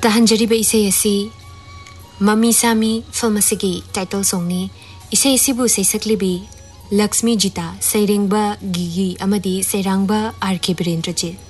तहंजरीब इसे असी मम्मी सामी film असिगी title song ने इसे असिबु सैसक्लिबी लक्ष्मी जिता सैरेंगबा गिगी अमदी सैरांगबा आर के बीरेंद्र जी